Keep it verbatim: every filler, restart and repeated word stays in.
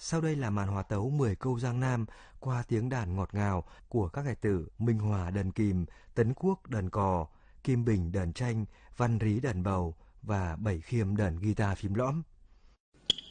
Sau đây là màn hòa tấu mười câu Giang Nam qua tiếng đàn ngọt ngào của các tài tử Minh Hòa đờn kìm, Tấn Quốc đờn cò, Kim Bình đờn tranh, Văn Rí đờn bầu và Bảy Khiêm đờn guitar phím lõm.